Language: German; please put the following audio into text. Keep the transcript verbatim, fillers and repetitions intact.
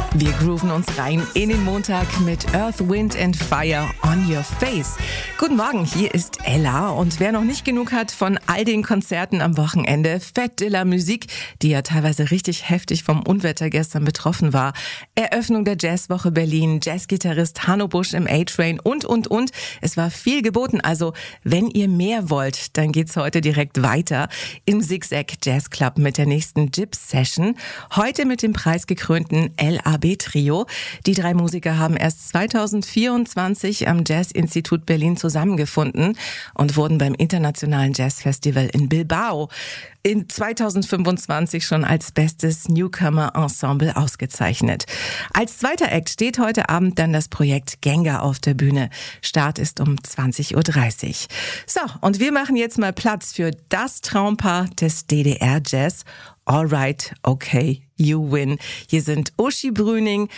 Wir grooven uns rein in den Montag mit Earth, Wind and Fire on Your Face. Guten Morgen, hier ist Ella. Und wer noch nicht genug hat von all den Konzerten am Wochenende, Fête de la Musique, die ja teilweise richtig heftig vom Unwetter gestern betroffen war, Eröffnung der Jazzwoche Berlin, Jazzgitarrist Hanno Busch im A-Train und, und, und. Es war viel geboten, also wenn ihr mehr wollt, dann geht's heute direkt weiter im Zigzag Jazz Club mit der nächsten Gyps-Session. Heute mit dem preisgekrönten L A B-Trio. Die drei Musiker haben erst zweitausendvierundzwanzig am Jazz-Institut Berlin zusammengefunden und wurden beim Internationalen Jazzfestival in Bilbao in zweitausendfünfundzwanzig schon als bestes Newcomer-Ensemble ausgezeichnet. Als zweiter Act steht heute Abend dann das Projekt Genga auf der Bühne. Start ist um zwanzig Uhr dreißig. So, und wir machen jetzt mal Platz für das Traumpaar des D D R-Jazz. Alright, okay, you win. Hier sind Uschi Brüning